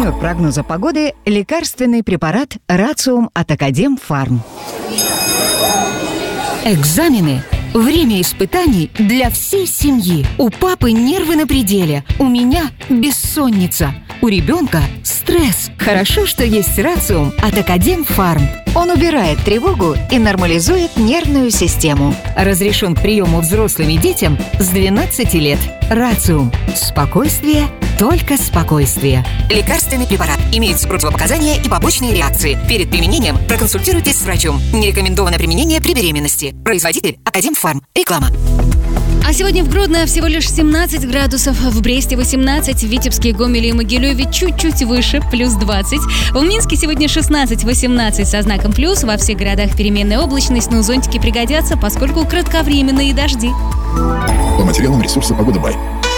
партнер прогноза погоды – лекарственный препарат «Рациум» от Академфарм. Экзамены. Время испытаний для всей семьи. У папы нервы на пределе, у меня бессонница, у ребенка стресс. Хорошо, что есть «Рациум» от Академфарм. Он убирает тревогу и нормализует нервную систему. Разрешен к приему взрослым и детям с 12 лет. «Рациум». Спокойствие, только спокойствие. Лекарственный препарат. Имеются противопоказания и побочные реакции. Перед применением проконсультируйтесь с врачом. Не рекомендовано применение при беременности. Производитель Академфарм. Реклама. А сегодня в Гродно всего лишь 17 градусов, в Бресте 18, в Витебске, Гомеле и Могилеве чуть-чуть выше, плюс 20. В Минске сегодня 16-18 со знаком плюс. Во всех городах переменная облачность, но зонтики пригодятся, поскольку кратковременные дожди. По материалам ресурса «Погода Бай».